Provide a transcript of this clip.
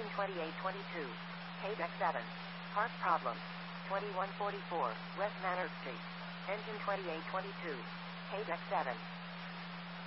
Engine 2822. KDEC 7. Park problem. 2144, West Manor Street. Engine 2822. KDEC 7.